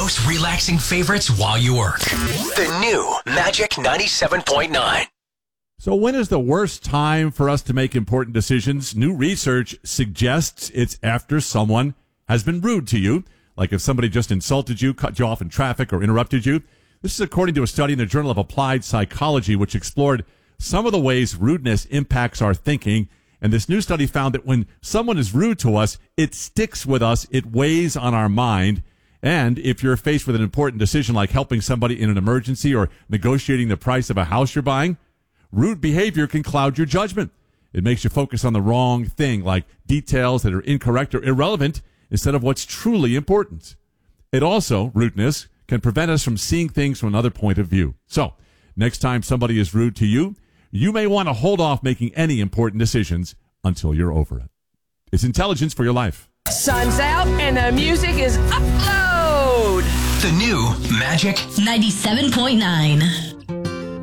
most relaxing favorites while you work. The new Magic 97.9. So when is the worst time for us to make important decisions? New research suggests it's after someone has been rude to you, like if somebody just insulted you, cut you off in traffic, or interrupted you. This is according to a study in the Journal of Applied Psychology, which explored some of the ways rudeness impacts our thinking. And this new study found that when someone is rude to us, it sticks with us, it weighs on our mind. And if you're faced with an important decision like helping somebody in an emergency or negotiating the price of a house you're buying, rude behavior can cloud your judgment. It makes you focus on the wrong thing, like details that are incorrect or irrelevant, instead of what's truly important. It also, rudeness, can prevent us from seeing things from another point of view. So, next time somebody is rude to you, you may want to hold off making any important decisions until you're over it. It's intelligence for your life. Sun's out and the music is upload. The new Magic 97.9.